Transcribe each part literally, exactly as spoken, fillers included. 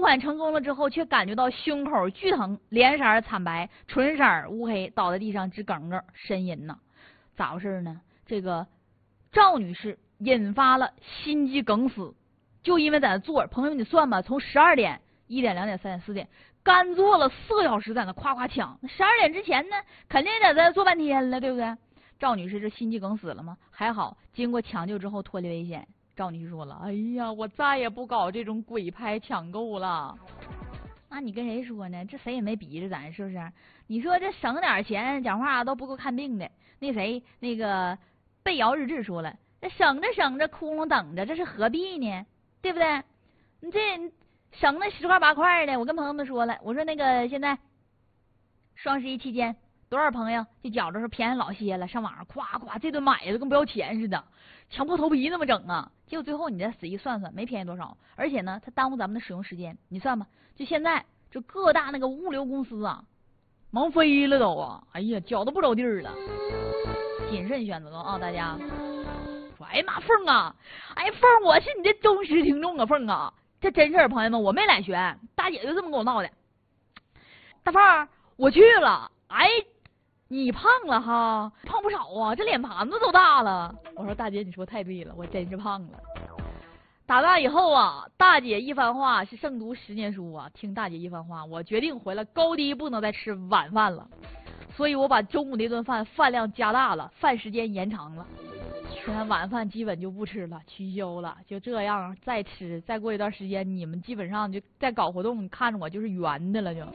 款成功了之后，却感觉到胸口剧疼，脸色惨白，唇色乌黑，倒在地上直哽哽呻吟呢。咋回事呢？这个赵女士引发了心肌梗死，就因为在那坐，朋友们你算吧，从十二点、一点、两点、三点、四点，干坐了四个小时，在那夸夸抢。十二点之前呢，肯定得在那坐半天了，对不对？赵女士这心肌梗死了吗？还好，经过抢救之后脱离危险。赵女士说了：“哎呀，我再也不搞这种鬼拍抢购了。”那你跟谁说呢？这谁也没逼着咱，是不是？你说这省点钱，讲话都不够看病的。那谁，那个贝瑶日志说了，这省着省着，窟窿等着，这是何必呢？对不对？你这省那十块八块的，我跟朋友们说了，我说那个现在双十一期间，多少朋友这饺子是便宜老些了，上网上夸夸这顿买的跟不要钱似的，强迫头皮那么整啊！结果最后你再仔细算算，没便宜多少，而且呢，它耽误咱们的使用时间。你算吧，就现在这各大那个物流公司啊，忙飞了都啊！哎呀，脚都不着地儿了。谨慎选择啊，大家。说，哎呀妈，凤啊，哎凤，我是你的忠实听众啊，凤啊，这真事儿，朋友们，我没来悬，大姐就这么跟我闹的。大凤，我去了，哎。你胖了哈，胖不少啊，这脸盘子都大了。我说大姐，你说太对了，我真是胖了。打那以后啊，大姐一番话是胜读十年书啊。听大姐一番话，我决定回来高低不能再吃晚饭了，所以我把中午那顿饭饭量加大了，饭时间延长了。现在晚饭基本就不吃了，取消了。就这样再吃，再过一段时间，你们基本上就在搞活动，看着我就是圆的了就。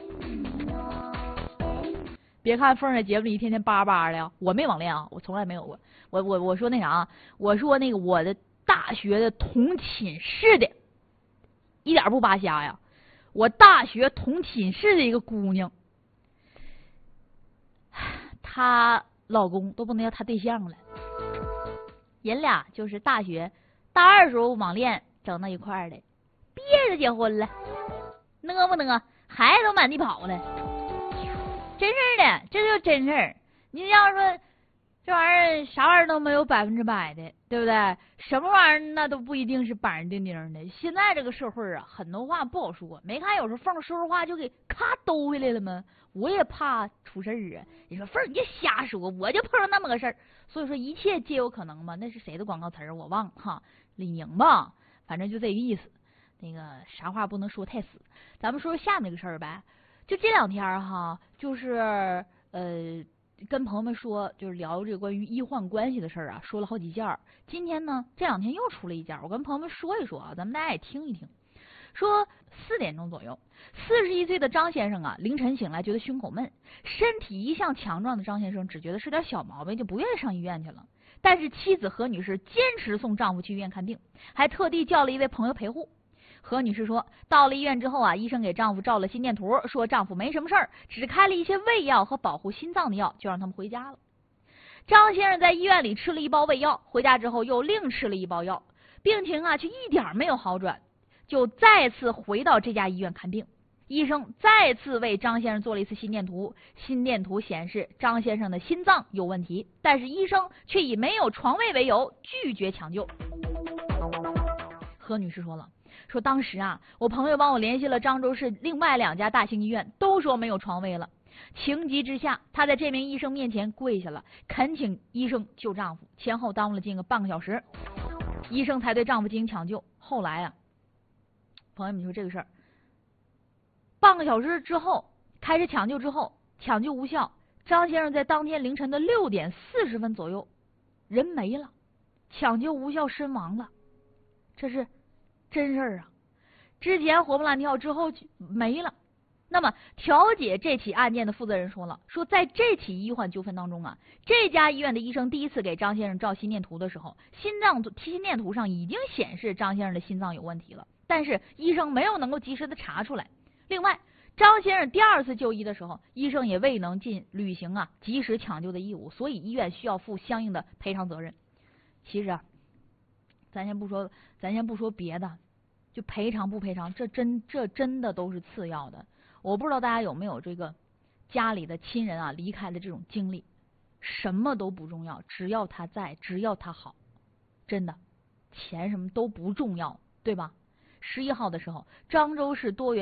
别看凤儿在节目里一天天叭叭的，我没网恋啊，我从来没有过。我我我说那啥，我说那个我的大学的同寝室的，一点不扒瞎呀。我大学同寝室的一个姑娘，她老公都不能叫她对象了，人俩就是大学大二时候网恋整到一块儿的，毕业就结婚了，呢不呢，孩子都满地跑了。真事儿的，这就真事儿。你要说这玩意儿啥玩意儿都没有百分之百的，对不对？什么玩意儿那都不一定是板上钉钉的。现在这个社会啊，很多话不好说。没看有时候凤说说话就给咔兜回来了吗？我也怕出事儿啊。你说凤你就瞎说，我就碰上那么个事儿。所以说一切皆有可能嘛。那是谁的广告词儿我忘了哈，李宁吧，反正就这个意思。那个啥话不能说太死。咱们说说下面这个事儿呗。就这两天哈，就是呃，跟朋友们说，就是聊这个关于医患关系的事儿啊，说了好几件儿。今天呢，这两天又出了一件，我跟朋友们说一说啊，咱们大家也听一听。说四点钟左右，四十一岁的张先生啊，凌晨醒来觉得胸口闷，身体一向强壮的张先生只觉得是点小毛病，就不愿意上医院去了。但是妻子何女士坚持送丈夫去医院看病，还特地叫了一位朋友陪护。何女士说，到了医院之后啊，医生给丈夫照了心电图，说丈夫没什么事儿，只开了一些胃药和保护心脏的药，就让他们回家了。张先生在医院里吃了一包胃药，回家之后又另吃了一包药，病情啊却一点没有好转，就再次回到这家医院看病。医生再次为张先生做了一次心电图，心电图显示张先生的心脏有问题，但是医生却以没有床位为由拒绝抢救。何女士说了，说当时啊，我朋友帮我联系了漳州市另外两家大型医院，都说没有床位了。情急之下，她在这名医生面前跪下了，恳请医生救丈夫。前后耽误了近个半个小时，医生才对丈夫进行抢救。后来啊，朋友们，你说这个事儿，半个小时之后开始抢救之后，抢救无效，张先生在当天凌晨的六点四十分左右，人没了，抢救无效身亡了。这是真事儿啊！之前活蹦乱跳，之后没了。那么调解这起案件的负责人说了，说在这起医患纠纷当中啊，这家医院的医生第一次给张先生照心电图的时候，心脏心电图上已经显示张先生的心脏有问题了，但是医生没有能够及时的查出来。另外，张先生第二次就医的时候，医生也未能尽履行啊及时抢救的义务，所以医院需要负相应的赔偿责任。其实啊，咱先不说，咱先不说别的，就赔偿不赔偿，这真这真的都是次要的。我不知道大家有没有这个家里的亲人啊离开的这种经历，什么都不重要，只要他在，只要他好，真的，钱什么都不重要，对吧？十一号的时候，漳州市多元